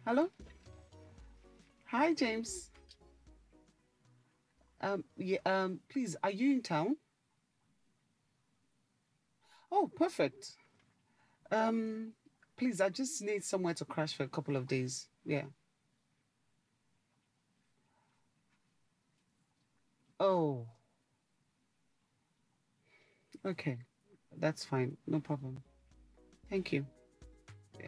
Hello? Hi, James. Yeah, please, are you in town? Oh, perfect. Um, please, I just need somewhere to crash for a couple of days. Yeah. Oh, okay. That's fine. No problem. Thank you.